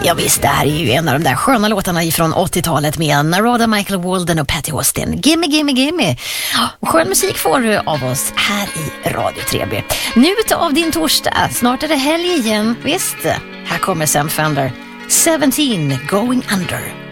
Ja visst, det här är ju en av de där sköna låtarna från 80-talet med Narada, Michael Walden och Patty Austin. Gimme, gimme, gimme. Skön musik får du av oss här i Radio 3B. Njut av din torsdag. Snart är det helg igen. Visst, här kommer Sam Fender. 17 Going Under.